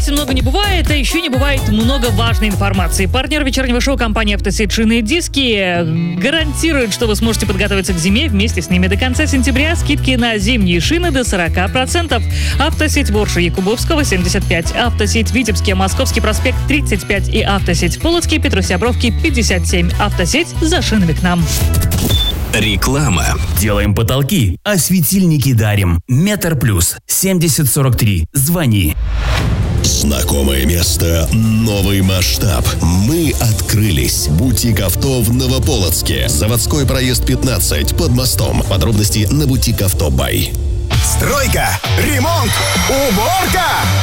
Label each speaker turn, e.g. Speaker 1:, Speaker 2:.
Speaker 1: новостей много не бывает, а еще не бывает много важной информации. Партнер вечернего шоу компания «Автосеть Шины и Диски» гарантирует, что вы сможете подготовиться к зиме вместе с ними. До конца сентября скидки на зимние шины до 40%. Автосеть Ворша Якубовского 75, автосеть Витебский, Московский проспект 35 и автосеть Полоцкий, Петросябровки 57. Автосеть за шинами к нам.
Speaker 2: Реклама.
Speaker 3: Делаем потолки, а светильники дарим. Метр плюс 7043. Звони.
Speaker 4: Знакомое место, новый масштаб. Мы открылись. Бутик авто в Новополоцке. Заводской проезд 15 под мостом. Подробности на Бутик Авто Бай.
Speaker 5: Стройка, ремонт, уборка.